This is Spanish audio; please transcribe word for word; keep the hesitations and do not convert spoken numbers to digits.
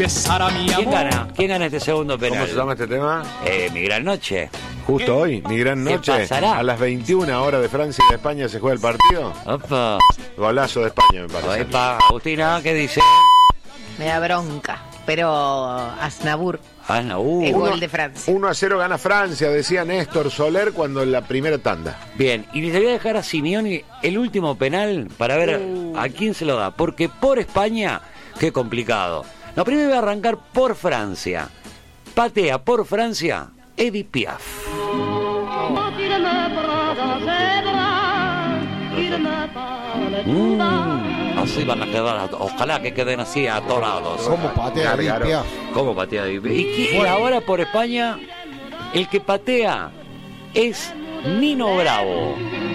¿Quién gana? ¿Quién gana este segundo penal? ¿Cómo se llama este tema? Eh, Mi Gran Noche. Justo hoy, mi gran ¿Qué noche. pasará? A las veintiuna horas de Francia y de España se juega el partido. Opa. Golazo de España, me parece. Epa, Agustina, ¿qué dice? Me da bronca, pero Aznavour, Ah, no, uh. el Uno- gol de Francia. uno a cero gana Francia, decía Néstor Soler cuando en la primera tanda. Bien, y les voy a dejar a Simeone el último penal para ver a quién se lo da. Porque por España, qué complicado. No, primero voy a arrancar por Francia. Patea por Francia, Edith Piaf. Mm, así van a quedar, ojalá que queden así atorados. ¿Cómo patea Claro, claro. Piaf? ¿Cómo patea Edith Piaf? Y, qui- y ahora por España, el que patea es Nino Bravo.